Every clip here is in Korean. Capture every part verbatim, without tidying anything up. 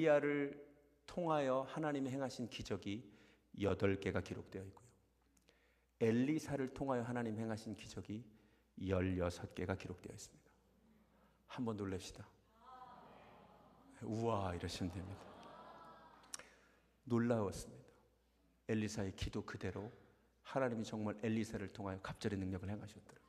엘리야를 통하여 하나님이 행하신 기적이 여덟 개가 기록되어 있고요. 엘리사를 통하여 하나님 행하신 기적이 열여섯 개가 기록되어 있습니다. 한번 놀랍시다. 우와 이러시면 됩니다. 놀라웠습니다. 엘리사의 기도 그대로 하나님이 정말 엘리사를 통하여 갑절의 능력을 행하셨더라고요.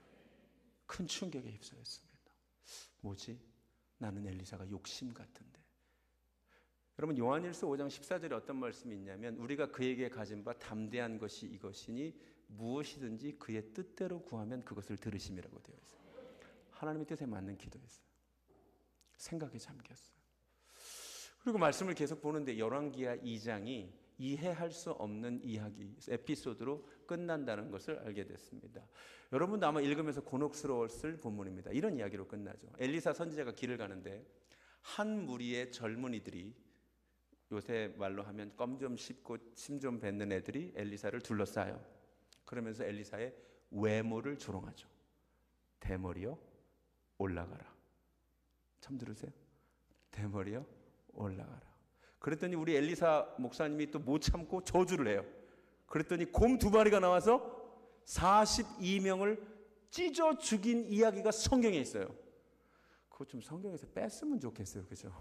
큰 충격에 휩싸였습니다. 뭐지? 나는 엘리사가 욕심 같은데. 여러분 요한일서 오 장 십사 절에 어떤 말씀이 있냐면 우리가 그에게 가진 바 담대한 것이 이것이니 무엇이든지 그의 뜻대로 구하면 그것을 들으심이라고 되어 있어요. 하나님의 뜻에 맞는 기도였어요. 생각에 잠겼어요. 그리고 말씀을 계속 보는데 열왕기하 이 장이 이해할 수 없는 이야기, 에피소드로 끝난다는 것을 알게 됐습니다. 여러분도 아마 읽으면서 곤혹스러웠을 본문입니다. 이런 이야기로 끝나죠. 엘리사 선지자가 길을 가는데 한 무리의 젊은이들이, 요새 말로 하면 껌 좀 씹고 침 좀 뱉는 애들이 엘리사를 둘러싸요. 그러면서 엘리사의 외모를 조롱하죠. 대머리여 올라가라. 처음 들으세요? 대머리여 올라가라. 그랬더니 우리 엘리사 목사님이 또 못 참고 저주를 해요. 그랬더니 곰 두 마리가 나와서 사십이 명을 찢어 죽인 이야기가 성경에 있어요. 그거 좀 성경에서 뺐으면 좋겠어요. 그죠?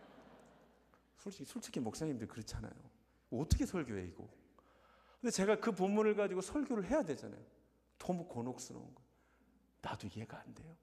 솔직히, 솔직히 목사님들 그렇잖아요. 어떻게 설교해 이거? 근데 제가 그 본문을 가지고 설교를 해야 되잖아요. 너무 곤혹스러운 거예요. 나도 이해가 안 돼요.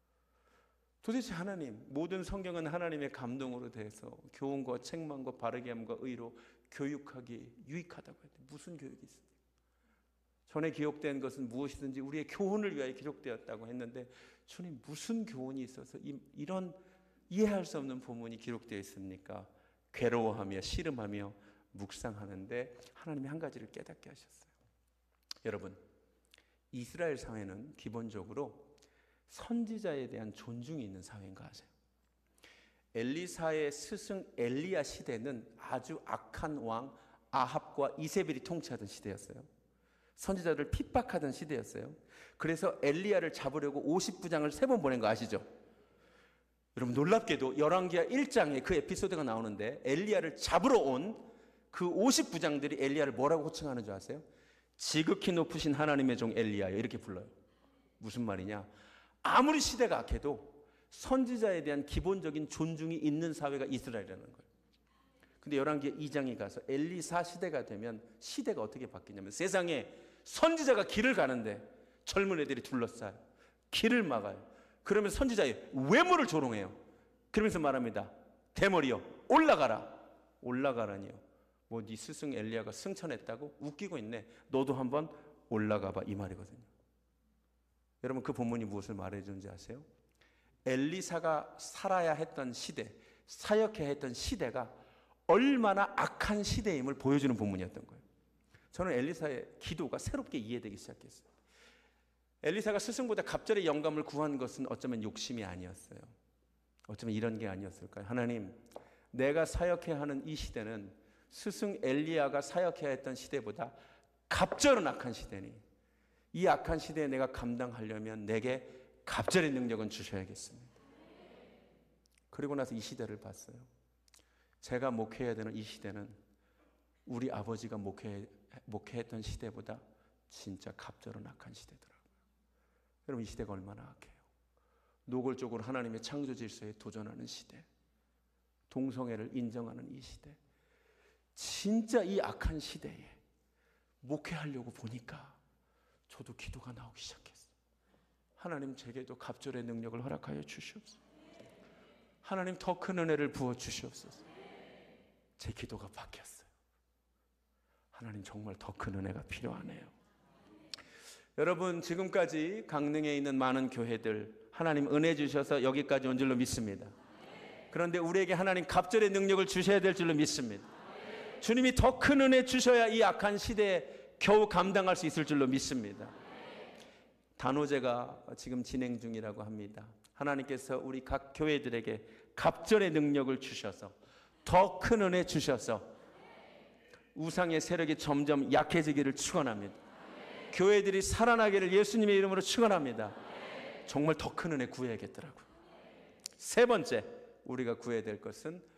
도대체 하나님, 모든 성경은 하나님의 감동으로 돼서 교훈과 책망과 바르게 함과 의로 교육하기 유익하다고 했는데 무슨 교육이 있습니까? 전에 기록된 것은 무엇이든지 우리의 교훈을 위하여 기록되었다고 했는데 주님 무슨 교훈이 있어서 이, 이런 이해할 수 없는 본문이 기록되어 있습니까? 괴로워하며 씨름하며 묵상하는데 하나님이 한 가지를 깨닫게 하셨어요. 여러분, 이스라엘 사회는 기본적으로 선지자에 대한 존중이 있는 사회인가 아세요? 엘리사의 스승 엘리야 시대는 아주 악한 왕 아합과 이세벨이 통치하던 시대였어요. 선지자들을 핍박하던 시대였어요. 그래서 엘리야를 잡으려고 오십 부장을 세 번 보낸 거 아시죠? 여러분 놀랍게도 열왕기하 일 장에 그 에피소드가 나오는데 엘리야를 잡으러 온 그 오십 부장들이 엘리야를 뭐라고 호칭하는 줄 아세요? 지극히 높으신 하나님의 종 엘리야여 이렇게 불러요. 무슨 말이냐? 아무리 시대가 악해도 선지자에 대한 기본적인 존중이 있는 사회가 이스라엘이라는 거예요. 근데 열왕기하 이 장에 가서 엘리사 시대가 되면 시대가 어떻게 바뀌냐면 세상에 선지자가 길을 가는데 젊은 애들이 둘러싸요. 길을 막아요. 그러면 선지자의 외모를 조롱해요. 그러면서 말합니다. 대머리여 올라가라. 올라가라니요. 뭐 네 스승 엘리야가 승천했다고? 웃기고 있네. 너도 한번 올라가봐 이 말이거든요. 여러분 그 본문이 무엇을 말해주는지 아세요? 엘리사가 살아야 했던 시대, 사역해야 했던 시대가 얼마나 악한 시대임을 보여주는 본문이었던 거예요. 저는 엘리사의 기도가 새롭게 이해되기 시작했어요. 엘리사가 스승보다 갑절의 영감을 구한 것은 어쩌면 욕심이 아니었어요. 어쩌면 이런 게 아니었을까요? 하나님, 내가 사역해야 하는 이 시대는 스승 엘리야가 사역해야 했던 시대보다 갑절은 악한 시대니 이 악한 시대에 내가 감당하려면 내게 갑절의 능력은 주셔야겠습니다. 그리고 나서 이 시대를 봤어요. 제가 목회해야 되는 이 시대는 우리 아버지가 목회, 목회했던 시대보다 진짜 갑절은 악한 시대더라고요. 여러분 이 시대가 얼마나 악해요. 노골적으로 하나님의 창조 질서에 도전하는 시대, 동성애를 인정하는 이 시대, 진짜 이 악한 시대에 목회하려고 보니까 저도 기도가 나오기 시작했어요. 하나님 제게도 갑절의 능력을 허락하여 주시옵소서. 하나님 더 큰 은혜를 부어 주시옵소서. 제 기도가 바뀌었어요. 하나님 정말 더 큰 은혜가 필요하네요. 여러분 지금까지 강릉에 있는 많은 교회들 하나님 은혜 주셔서 여기까지 온 줄로 믿습니다. 그런데 우리에게 하나님 갑절의 능력을 주셔야 될 줄로 믿습니다. 주님이 더 큰 은혜 주셔야 이 악한 시대에 겨우 감당할 수 있을 줄로 믿습니다. 단오제가 지금 진행 중이라고 합니다. 하나님께서 우리 각 교회들에게 갑절의 능력을 주셔서 더 큰 은혜 주셔서 우상의 세력이 점점 약해지기를 축원합니다. 교회들이 살아나기를 예수님의 이름으로 축원합니다. 정말 더 큰 은혜 구해야겠더라고요. 세 번째 우리가 구해야 될 것은